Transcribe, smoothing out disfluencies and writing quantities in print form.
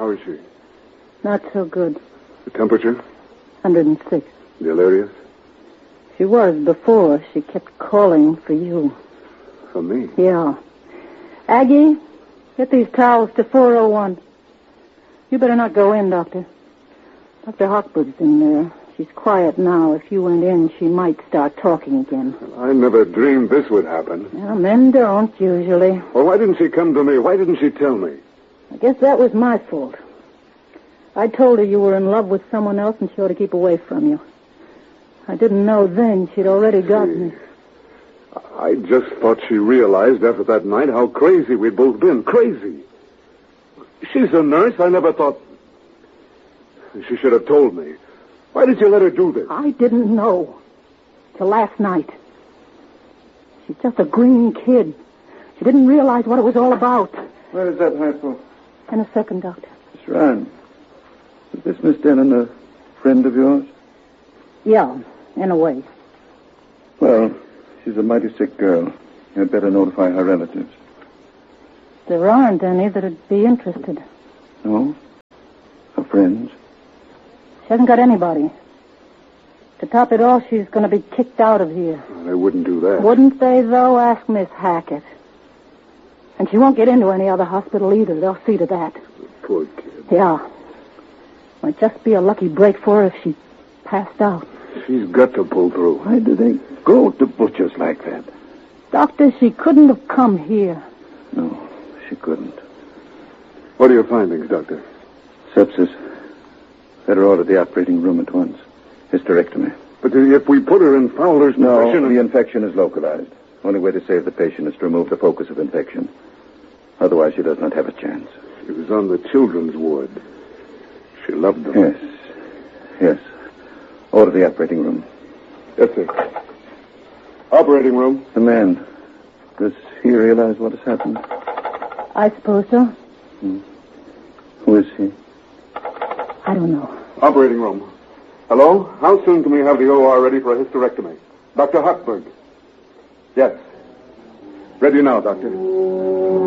How is she? Not so good. The temperature? 106. Delirious? She was before. She kept calling for you. For me? Yeah. Aggie, get these towels to 401. You better not go in, Doctor. Dr. Hochberg's in there. She's quiet now. If you went in, she might start talking again. I never dreamed this would happen. Well, men don't, usually. Well, why didn't she come to me? Why didn't she tell me? I guess that was my fault. I told her you were in love with someone else and she ought to keep away from you. I didn't know then she'd already got me. I just thought she realized after that night how crazy we'd both been. Crazy. She's a nurse. I never thought... She should have told me. Why did you let her do this? I didn't know. Till last night. She's just a green kid. She didn't realize what it was all about. Where is that hospital? In a second, Doctor. Miss Ryan, is this Miss Denon a friend of yours? Yeah, in a way. Well, she's a mighty sick girl. You'd better notify her relatives. There aren't any that'd be interested. No? Her friends? She hasn't got anybody. To top it all, she's going to be kicked out of here. They wouldn't do that. Wouldn't they, though? Ask Miss Hackett. And she won't get into any other hospital either. They'll see to that. Poor kid. Yeah. Might just be a lucky break for her if she passed out. She's got to pull through. Why do they go to butchers like that? Doctor, she couldn't have come here. No, she couldn't. What are your findings, Doctor? Sepsis. Better order the operating room at once. Hysterectomy. But if we put her in Fowler's position... No, the infection is localized. Only way to save the patient is to remove the focus of infection. Otherwise, she does not have a chance. She was on the children's ward. She loved them. Yes. Yes. Order the operating room. Yes, sir. Operating room. The man. Does he realize what has happened? I suppose so. Who is he? I don't know. Operating room. Hello? How soon can we have the OR ready for a hysterectomy? Dr. Hochberg. Yes. Ready now, Doctor.